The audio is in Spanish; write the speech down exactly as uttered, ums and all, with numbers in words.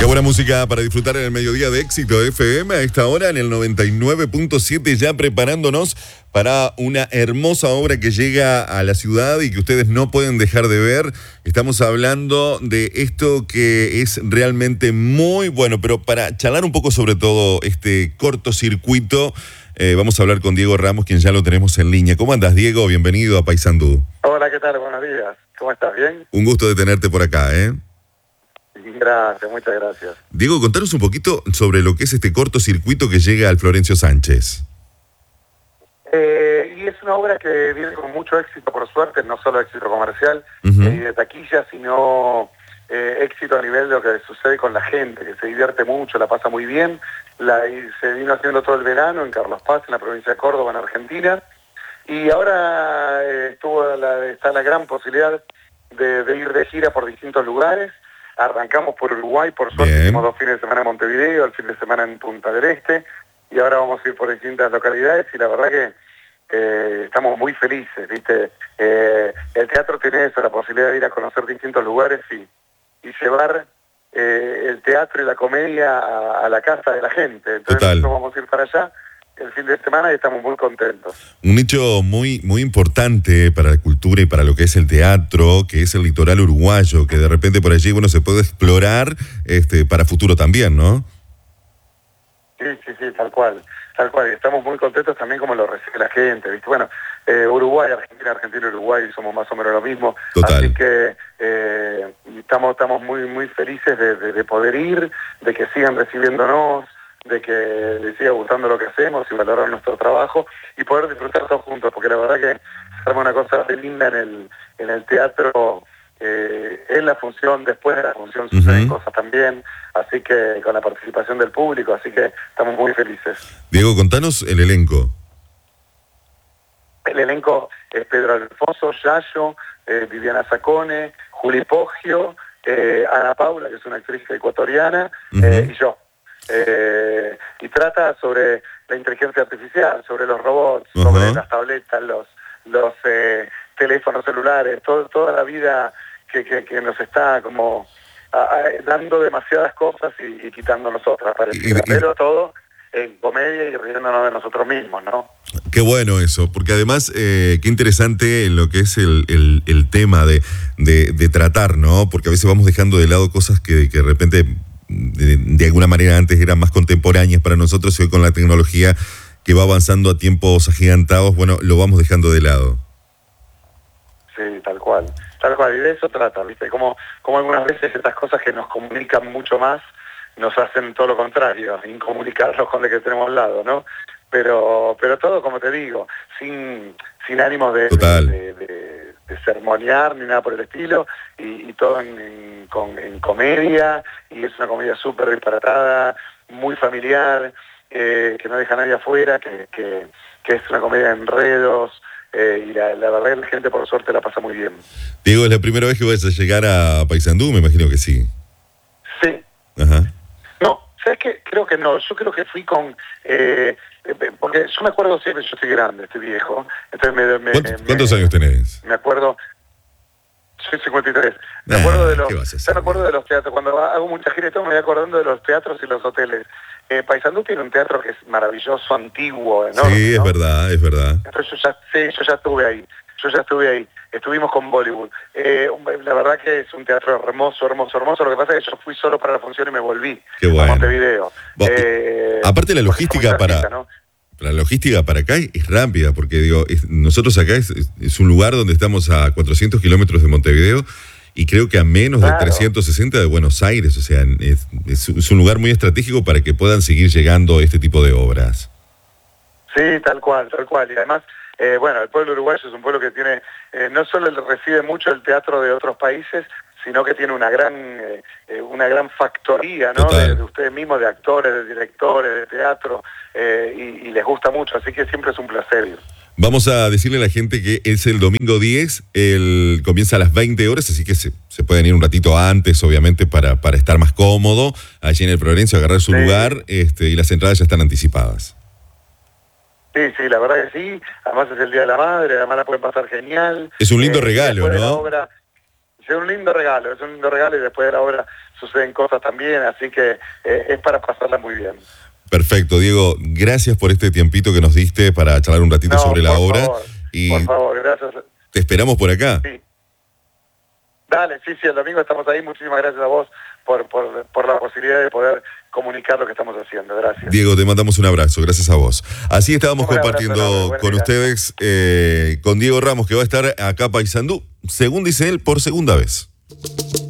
Qué buena música para disfrutar en el mediodía de Éxito F M. A esta hora en el noventa y nueve punto siete, ya preparándonos para una hermosa obra que llega a la ciudad y que ustedes no pueden dejar de ver. Estamos hablando de esto que es realmente muy bueno, pero para charlar un poco sobre todo este cortocircuito, eh, vamos a hablar con Diego Ramos, quien ya lo tenemos en línea. ¿Cómo andas, Diego? Bienvenido a Paysandú. Hola, ¿qué tal? Buenos días. ¿Cómo estás? ¿Bien? Un gusto de tenerte por acá, ¿eh? Gracias, muchas gracias. Diego, contanos un poquito sobre lo que es este cortocircuito que llega al Florencio Sánchez. Eh, y es una obra que viene con mucho éxito, por suerte, no solo éxito comercial Uh-huh. y de taquilla, sino eh, éxito a nivel de lo que sucede con la gente, que se divierte mucho, la pasa muy bien. La, y se vino haciendo todo el verano en Carlos Paz, en la provincia de Córdoba, en Argentina. Y ahora eh, estuvo la, está la gran posibilidad de, de ir de gira por distintos lugares. Arrancamos por Uruguay, por suerte, Bien. hicimos dos fines de semana en Montevideo, el fin de semana en Punta del Este, y ahora vamos a ir por distintas localidades, y la verdad que eh, estamos muy felices, ¿viste? Eh, el teatro tiene eso, la posibilidad de ir a conocer distintos lugares y, y llevar eh, el teatro y la comedia a, a la casa de la gente. Entonces Total. nosotros vamos a ir para allá el fin de semana y estamos muy contentos. Un hecho muy, muy importante para la cultura y para lo que es el teatro, que es el litoral uruguayo, que de repente por allí, bueno, se puede explorar este, para futuro también, ¿no? Sí, sí, sí, tal cual, tal cual. Y estamos muy contentos también como lo recibe la gente, ¿viste? Bueno, eh, Uruguay, Argentina, Argentina, Uruguay, somos más o menos lo mismo. Total. Así que eh, estamos, estamos muy, muy felices de, de, de poder ir, de que sigan recibiéndonos, de que les siga gustando lo que hacemos y valorar nuestro trabajo y poder disfrutar todos juntos, porque la verdad que se arma una cosa muy linda en el, en el teatro, eh, en la función, después de la función suceden Uh-huh. cosas también, así que con la participación del público, así que estamos muy felices. Diego, contanos el elenco. El elenco es Pedro Alfonso, Yayo, eh, Viviana Sacone, Juli Poggio, eh, Ana Paula, que es una actriz ecuatoriana, Uh-huh. eh, y yo. Eh, y trata sobre la inteligencia artificial, sobre los robots, Uh-huh. sobre las tabletas, los, los eh, teléfonos celulares, todo, toda la vida que, que, que nos está como a, a, dando demasiadas cosas y, y quitándonos otras, pareciera, Y- y- pero todo en comedia y riéndonos de nosotros mismos, ¿no? Qué bueno eso, porque además, eh, qué interesante lo que es el, el, el tema de, de, de tratar, ¿no? Porque a veces vamos dejando de lado cosas que, que de repente, de, de alguna manera antes eran más contemporáneas para nosotros, y hoy con la tecnología que va avanzando a tiempos agigantados, bueno, lo vamos dejando de lado. Sí, tal cual, tal cual, y de eso trata, ¿viste? Como, como algunas veces estas cosas que nos comunican mucho más nos hacen todo lo contrario, incomunicarnos con el que tenemos al lado, ¿no? Pero, pero todo, como te digo, sin, sin ánimos de, Total. de, de, de, de sermonear ni nada por el estilo, y, y todo en, en, con, en comedia, y es una comedia súper disparatada, muy familiar, eh, que no deja a nadie afuera, que, que, que es una comedia de enredos, eh, y la, la verdad la gente por suerte la pasa muy bien. Diego, ¿es la primera vez que vas a llegar a Paysandú? Me imagino que sí. Sí. Ajá. No, ¿sabes qué? Creo que no. Yo creo que fui con... Eh, porque yo me acuerdo siempre, yo estoy grande, estoy viejo. Entonces me, me, ¿Cuántos, me- cuántos años tenés? Me acuerdo... Soy cincuenta y tres. Me Ah, acuerdo de los... ¿qué vas a hacer, Ya me acuerdo de los teatros. Cuando hago mucha gira y todo, me voy acordando de los teatros y los hoteles. Eh, Paysandú tiene un teatro que es maravilloso, antiguo, enorme, Sí, es ¿no? verdad, es verdad. Entonces yo ya, sí, yo ya estuve ahí. Yo ya estuve ahí. Estuvimos con Bollywood. Eh, la verdad que es un teatro hermoso, hermoso, hermoso. Lo que pasa es que yo fui solo para la función y me volví Qué bueno. a Montevideo. Bo- Eh, aparte la porque está muy logística para... cerquita, ¿no? La logística para acá es rápida, porque digo, es- nosotros acá es, es- es un lugar donde estamos a cuatrocientos kilómetros de Montevideo y creo que a menos Claro. de trescientos sesenta de Buenos Aires. O sea, es, es- es un lugar muy estratégico para que puedan seguir llegando este tipo de obras. Sí, tal cual, tal cual. Y además, eh, bueno, el pueblo uruguayo es un pueblo que tiene, eh, no solo le recibe mucho el teatro de otros países, sino que tiene una gran eh, eh, una gran factoría, ¿no? Total. De, de ustedes mismos, de actores, de directores, de teatro, eh, y, y les gusta mucho, así que siempre es un placer ir. Vamos a decirle a la gente que es el domingo diez, el, comienza a las veinte horas, así que se, se pueden ir un ratito antes, obviamente, para, para estar más cómodo allí en el Florencio, agarrar su Sí. lugar, este, y las entradas ya están anticipadas. Sí, sí, la verdad que sí. Además es el Día de la Madre, además la pueden pasar genial. Es un lindo Eh, regalo, después de la ¿no? obra, es un lindo regalo, es un lindo regalo y después de la obra suceden cosas también, así que eh, es para pasarla muy bien. Perfecto, Diego, gracias por este tiempito que nos diste para charlar un ratito No, sobre la por obra. favor, Y por favor, gracias. te esperamos por acá. Sí. Dale, sí, sí, el domingo estamos ahí. Muchísimas gracias a vos por, por, por la posibilidad de poder comunicar lo que estamos haciendo. Gracias. Diego, te mandamos un abrazo, gracias a vos. Así estábamos Un compartiendo abrazo, buen con día. ustedes, eh, con Diego Ramos, que va a estar acá Paysandú, según dice él, por segunda vez.